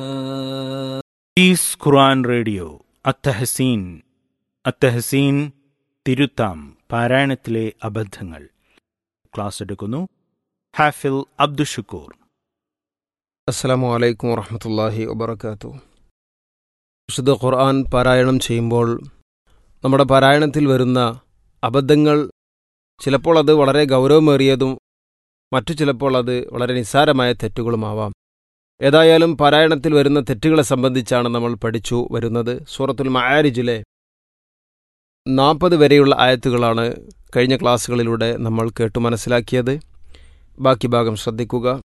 Piece ഖുർആൻ radio അത്തഹസീൻ തിരുത്താം പാരായണത്തിലെ അബദ്ധങ്ങൾ. Class എടുക്കുന്നു ഹാഫിൽ അബ്ദുഷുക്കൂർ. അസ്സലാമു അലൈക്കും വറഹ്മത്തുള്ളാഹി വബറകാതുഹു. വിശുദ്ധ ഖുർആൻ പാരായണം ചെയ്യുമ്പോൾ നമ്മുടെ പാരായണത്തിൽ വരുന്ന അബദ്ധങ്ങൾ ചിലപ്പോൾ അത് വളരെ ഗൗരവമേറിയതും മറ്റു ചിലപ്പോൾ അത് വളരെ നിസ്സാരമായ തെറ്റുകളുമാവാം. ഏതായാലും പാരായണത്തിൽ വരുന്ന തെറ്റുകളെ സംബന്ധിച്ചാണ് നമ്മൾ പഠിച്ചു വരുന്നത്. സൂറത്തുൽ മആരിജിലെ 40 വരെയുള്ള ആയത്തുകളാണ് കഴിഞ്ഞ ക്ലാസ്സുകളിലൂടെ നമ്മൾ കേട്ടു മനസ്സിലാക്കിയത്. ബാക്കി ഭാഗം ശ്രദ്ധിക്കുക.